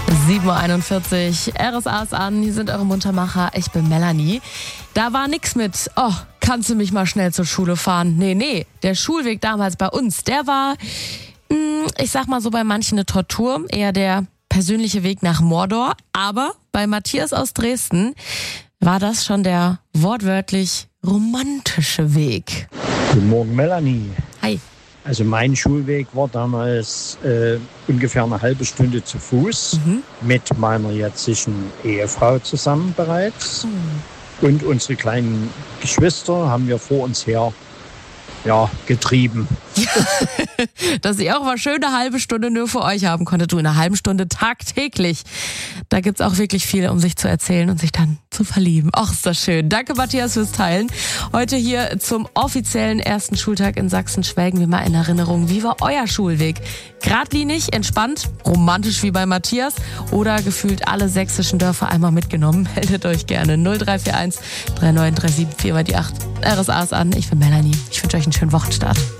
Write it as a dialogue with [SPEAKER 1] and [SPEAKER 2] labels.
[SPEAKER 1] 7.41 Uhr, RSA ist an, hier sind eure Muntermacher, ich bin Melanie. Da war nix mit, kannst du mich mal schnell zur Schule fahren? Nee, der Schulweg damals bei uns, der war, ich sag mal so bei manchen eine Tortur, eher der persönliche Weg nach Mordor. Aber bei Matthias aus Dresden war das schon der wortwörtlich romantische Weg.
[SPEAKER 2] Guten Morgen, Melanie.
[SPEAKER 1] Hi.
[SPEAKER 2] Also mein Schulweg war damals ungefähr eine halbe Stunde zu Fuß mit meiner jetzigen Ehefrau zusammen bereits. Und unsere kleinen Geschwister haben wir vor uns her getrieben.
[SPEAKER 1] Dass ihr auch mal schön eine halbe Stunde nur für euch haben konntet. Du, in einer halben Stunde tagtäglich. Da gibt's auch wirklich viel, um sich zu erzählen und sich dann zu verlieben. Ach, ist das schön. Danke, Matthias, fürs Teilen. Heute hier zum offiziellen ersten Schultag in Sachsen schwelgen wir mal in Erinnerung. Wie war euer Schulweg? Geradlinig, entspannt, romantisch wie bei Matthias oder gefühlt alle sächsischen Dörfer einmal mitgenommen? Meldet euch gerne. 0341 3937 4 die 8. RSA ist an. Ich bin Melanie. Ich wünsche euch einen schönen Wochenstart.